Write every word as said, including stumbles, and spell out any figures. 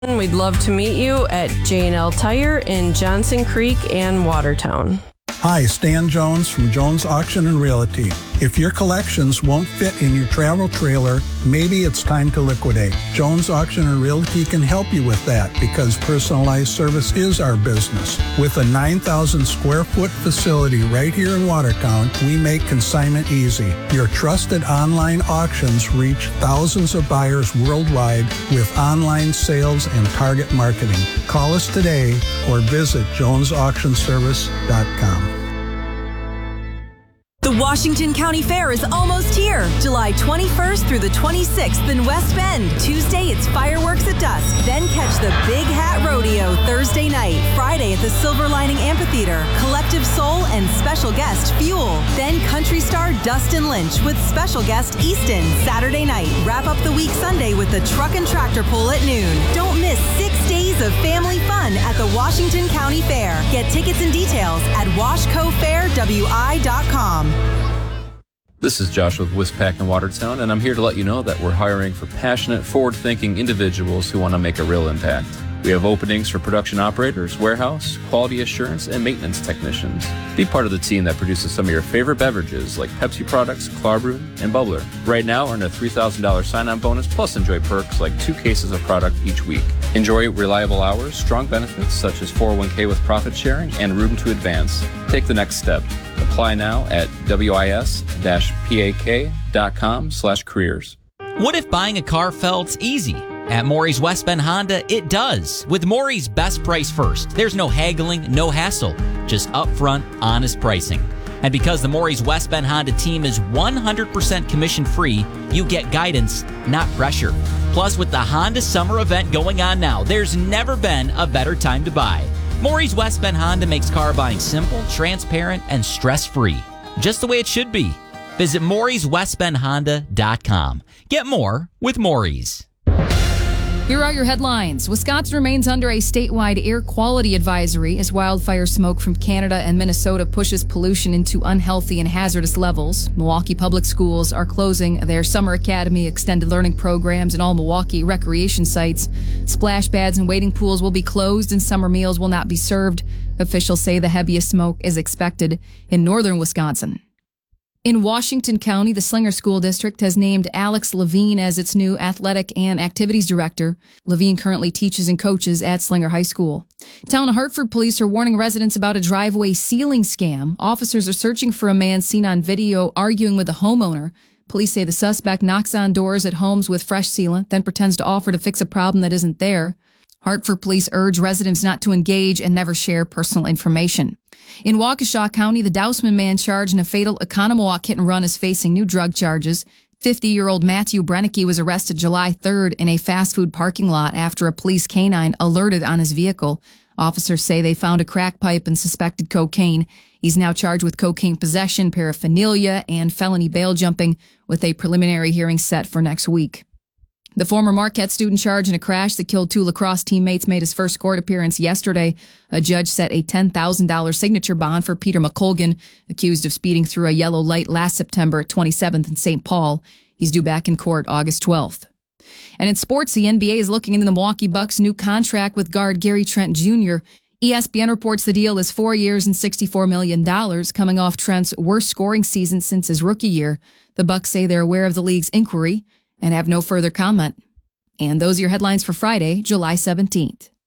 We'd love to meet you at J and L Tire in Johnson Creek and Watertown. Hi, Stan Jones from Jones Auction and Realty. If your collections won't fit in your travel trailer, maybe it's time to liquidate. Jones Auction and Realty can help you with that because personalized service is our business. With a nine thousand square foot facility right here in Watertown, we make consignment easy. Your trusted online auctions reach thousands of buyers worldwide with online sales and target marketing. Call us today or visit jones auction service dot com. The Washington County Fair is almost here. July twenty-first through the twenty-sixth in West Bend. Tuesday, it's fireworks at dusk. Then catch the Big Hat Rodeo Thursday night. Friday at the Silver Lining Amphitheater. Collective Soul and special guest Fuel. Then country star Dustin Lynch with special guest Easton. Saturday night. Wrap up the week Sunday with the Truck and Tractor Pull at noon. Don't miss six days of family fun at the Washington County Fair. Get tickets and details at washco fair w i dot com. This is Josh with Wispack in Watertown, and I'm here to let you know that we're hiring for passionate, forward-thinking individuals who want to make a real impact. We have openings for production operators, warehouse, quality assurance, and maintenance technicians. Be part of the team that produces some of your favorite beverages like Pepsi products, Clarbrew, and Bubbler. Right now, earn a three thousand dollars sign-on bonus plus enjoy perks like two cases of product each week. Enjoy reliable hours, strong benefits such as four oh one k with profit sharing, and room to advance. Take the next step. Apply now at wis dash pak dot com slash careers. What if buying a car felt easy? At Maury's West Bend Honda, it does. With Maury's Best Price First, there's no haggling, no hassle, just upfront, honest pricing. And because the Maury's West Bend Honda team is one hundred percent commission-free, you get guidance, not pressure. Plus, with the Honda Summer event going on now, there's never been a better time to buy. Maury's West Bend Honda makes car buying simple, transparent, and stress-free. Just the way it should be. Visit Maury's West Bend Honda dot com. Get more with Maury's. Here are your headlines. Wisconsin remains under a statewide air quality advisory as wildfire smoke from Canada and Minnesota pushes pollution into unhealthy and hazardous levels. Milwaukee Public Schools are closing their Summer Academy extended learning programs and all Milwaukee recreation sites. Splash pads and wading pools will be closed and summer meals will not be served. Officials say the heaviest smoke is expected in northern Wisconsin. In Washington County, the Slinger School District has named Alex Levine as its new athletic and activities director. Levine currently teaches and coaches at Slinger High School. Town of Hartford police are warning residents about a driveway ceiling scam. Officers are searching for a man seen on video arguing with a homeowner. Police say the suspect knocks on doors at homes with fresh sealant, then pretends to offer to fix a problem that isn't there. Hartford police urge residents not to engage and never share personal information. In Waukesha County, the Dousman man charged in a fatal Economowoc hit and run is facing new drug charges. fifty-year-old Matthew Brennicky was arrested July third in a fast food parking lot after a police canine alerted on his vehicle. Officers say they found a crack pipe and suspected cocaine. He's now charged with cocaine possession, paraphernalia, and felony bail jumping, with a preliminary hearing set for next week. The former Marquette student charged in a crash that killed two lacrosse teammates made his first court appearance yesterday. A judge set a ten thousand dollars signature bond for Peter McColgan, accused of speeding through a yellow light last September at twenty-seventh and Saint Paul. He's due back in court August twelfth. And in sports, the N B A is looking into the Milwaukee Bucks' new contract with guard Gary Trent Junior E S P N reports the deal is four years and sixty-four million dollars, coming off Trent's worst scoring season since his rookie year. The Bucks say they're aware of the league's inquiry and have no further comment. And those are your headlines for Friday, July seventeenth.